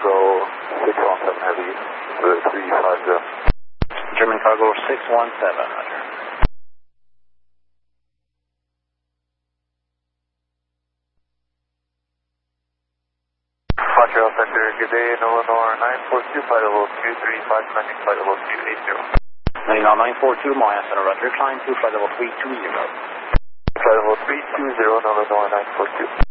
Cargo 617 Heavy, 350. German Cargo 617, roger. Montreal Center, good day, Nolanor 942, flight level 235, landing flight level 280. Landing on 942, Moya Center, roger. Climb to flight level 320. Flight level 320, Nolanor 942.